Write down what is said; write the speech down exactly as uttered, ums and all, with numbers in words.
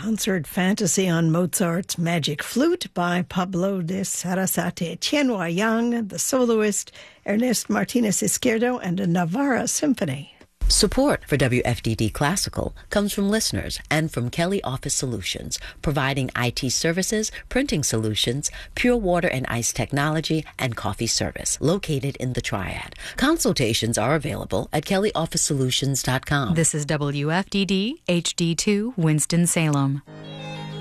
Concert Fantasy on Mozart's Magic Flute by Pablo de Sarasate, Tianhua Yang, the soloist, Ernest Martinez Izquierdo, and a Navarra Symphony. Support for W F D D Classical comes from listeners and from Kelly Office Solutions, providing I T services, printing solutions, pure water and ice technology, and coffee service, located in the Triad. Consultations are available at kelly office solutions dot com. This is W F D D H D two Winston-Salem.